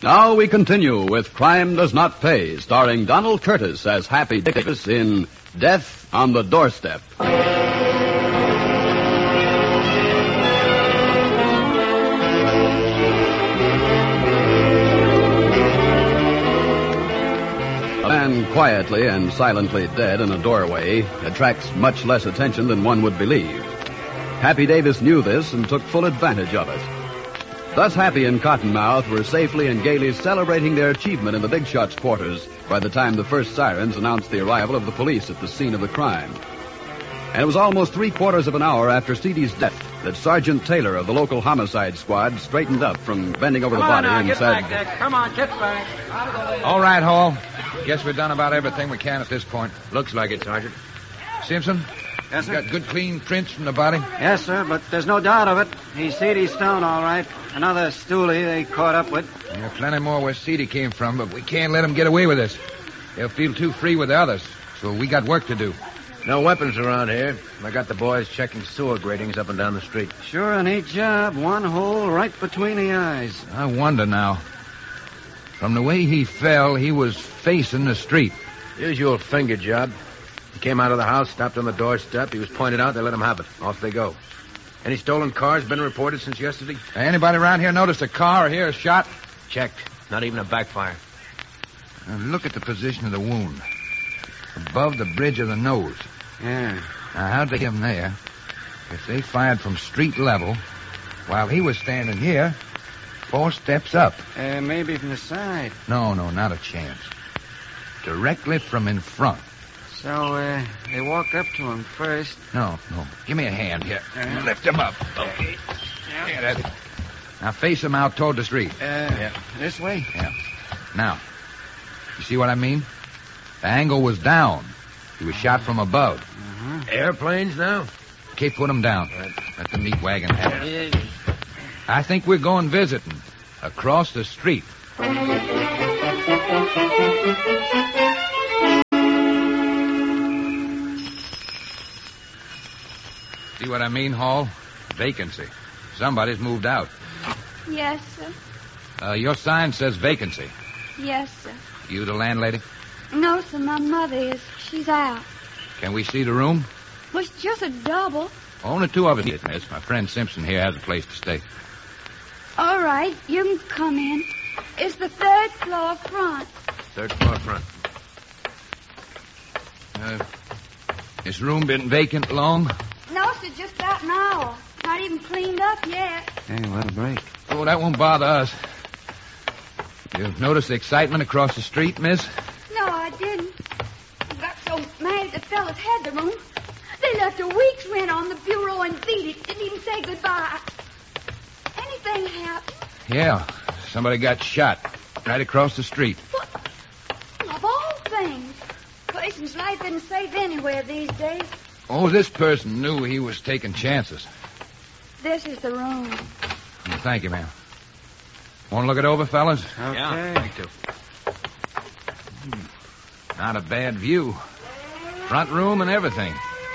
Now we continue with Crime Does Not Pay, starring Donald Curtis as Happy Davis in Death on the Doorstep. A man quietly and silently dead in a doorway attracts much less attention than one would believe. Happy Davis knew this and took full advantage of it. Thus Happy and Cottonmouth were safely and gaily celebrating their achievement in the big shot's quarters by the time the first sirens announced the arrival of the police at the scene of the crime. And it was almost 3/4 of an hour after Seady's death that Sergeant Taylor of the local homicide squad straightened up from bending over the body and said, Get back. Come on, get back. All right, Hall. Guess we've done about everything we can at this point. Looks like it, Sergeant. Simpson? Yes, sir? Got good, clean prints from the body? Yes, sir, but there's no doubt of it. He's Seedy Stone, all right. Another stoolie they caught up with. Yeah, plenty more where Seedy came from, but we can't let him get away with this. They'll feel too free with the others, so we got work to do. No weapons around here. I got the boys checking sewer gratings up and down the street. Sure a neat job. One hole right between the eyes. I wonder now. From the way he fell, he was facing the street. Usual finger job. He came out of the house, stopped on the doorstep. He was pointed out. They let him have it. Off they go. Any stolen cars been reported since yesterday? Anybody around here noticed a car or hear a shot? Checked. Not even a backfire. Now look at the position of the wound. Above the bridge of the nose. Yeah. Now, how'd they get him there? If they fired from street level, while he was standing here, 4 steps up. Maybe from the side. No, not a chance. Directly from in front. So, they walked up to him first. No. Give me a hand here. Lift him up. Okay. Yeah, that's it. Now face him out toward the street. This way? Yeah. Now, you see what I mean? The angle was down. He was shot from above. Airplanes now? Okay, put him down. Let the meat wagon have it. I think we're going visiting. Across the street. See what I mean, Hall? Vacancy. Somebody's moved out. Yes, sir. Your sign says vacancy. Yes, sir. You the landlady? No, sir, my mother is. She's out. Can we see the room? Well, it's just a double. Only 2 of us, miss. My friend Simpson here has a place to stay. All right, you can come in. It's the 3rd floor front. 3rd floor front. This room been vacant long? No, sir, just about an hour. Not even cleaned up yet. Hey, what a break. Oh, that won't bother us. You notice the excitement across the street, miss? No, I didn't. I got so mad the fellas had the room. They left a week's rent on the bureau and beat it. Didn't even say goodbye. Anything happened? Yeah. Somebody got shot right across the street. What? Of all things. Person's life isn't safe anywhere these days. Oh, this person knew he was taking chances. This is the room. Well, thank you, ma'am. Want to look it over, fellas? Okay. Yeah, me too. Not a bad view. Front room and everything.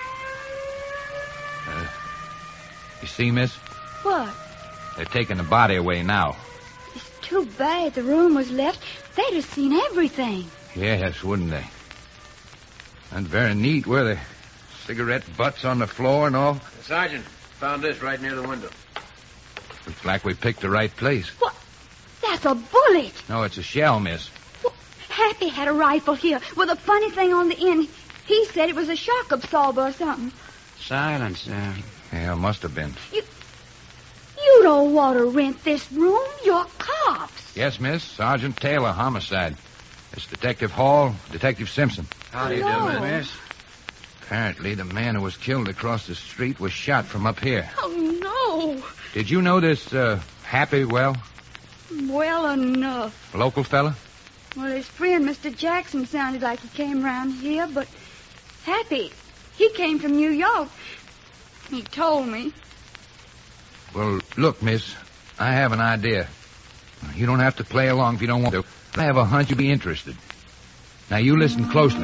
You see, miss? What? They're taking the body away now. It's too bad the room was left. They'd have seen everything. Yes, wouldn't they? And very neat, were they? Cigarette butts on the floor and all. Sergeant, found this right near the window. Looks like we picked the right place. What? That's a bullet. No, it's a shell, miss. Well, Happy had a rifle here with a funny thing on the end. He said it was a shock absorber or something. Silence. Yeah, must have been. You don't want to rent this room. You're cops. Yes, miss. Sergeant Taylor, homicide. It's Detective Hall, Detective Simpson. How do you Hello. do, miss? Apparently, the man who was killed across the street was shot from up here. Oh, no. Did you know this, Happy well? Well enough. Local fella? Well, his friend, Mr. Jackson, sounded like he came around here, but Happy, he came from New York. He told me. Well, look, miss, I have an idea. You don't have to play along if you don't want to. I have a hunch you'll be interested. Now, you listen closely.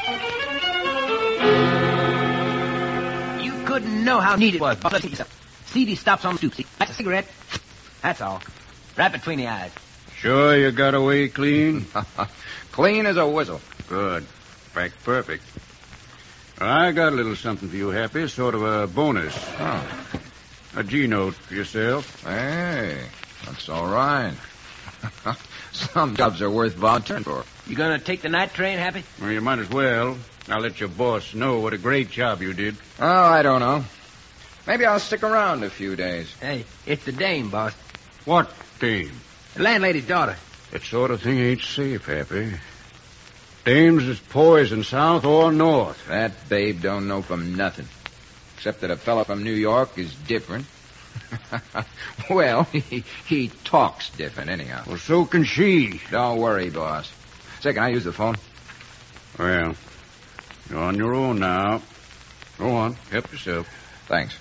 You couldn't know how neat it was. Seedy stops on the stoop. That's a cigarette. That's all. Right between the eyes. Sure you got away clean? Clean as a whistle. Good. In fact, perfect. I got a little something for you, Happy. Sort of a bonus. Oh. A G-note for yourself. Hey, that's all right. Some jobs are worth volunteering for. You gonna take the night train, Happy? Well, you might as well. I'll let your boss know what a great job you did. Oh, I don't know. Maybe I'll stick around a few days. Hey, it's the dame, boss. What dame? The landlady's daughter. That sort of thing ain't safe, Happy. Dames is poison, south or north. That babe don't know from nothing. Except that a fella from New York is different. Well, he talks different anyhow. Well, so can she. Don't worry, boss. Say, can I use the phone? Well, you're on your own now. Go on, help yourself. Thanks.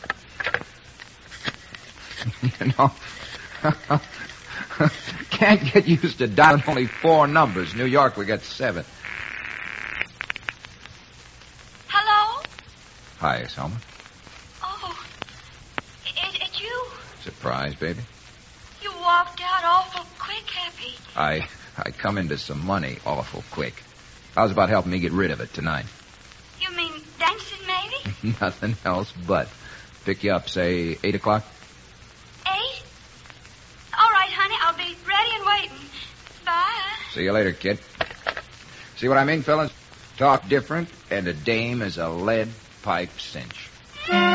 You know, can't get used to dialing only 4 numbers. New York, we got 7. Hello? Hi, Selma. Oh, it's you. Surprise, baby. You walked out awful quick, Happy. I come into some money awful quick. How's about helping me get rid of it tonight? You mean dancing, maybe? Nothing else but. Pick you up, say, 8 o'clock? 8? All right, honey, I'll be ready and waiting. Bye. See you later, kid. See what I mean, fellas? Talk different, and a dame is a lead pipe cinch.